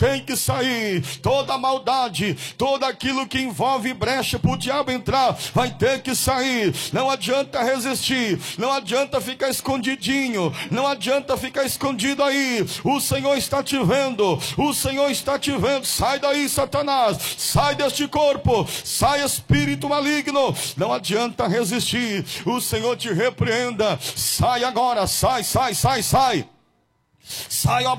tem que sair. Toda maldade, todo aquilo que envolve brecha para o diabo entrar, vai ter que sair. Não adianta resistir, não adianta ficar escondidinho, não adianta ficar escondido aí. O Senhor está te vendo, o Senhor está te vendo. Sai daí, Satanás, sai deste corpo, sai espírito maligno. Não adianta resistir, o Senhor te repreenda. Sai agora, sai, sai, sai, sai. Sai, obra